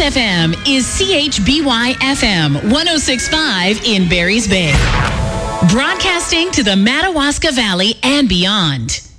FM is CHBY FM 106.5 in Barry's Bay. Broadcasting to the Madawaska Valley and beyond.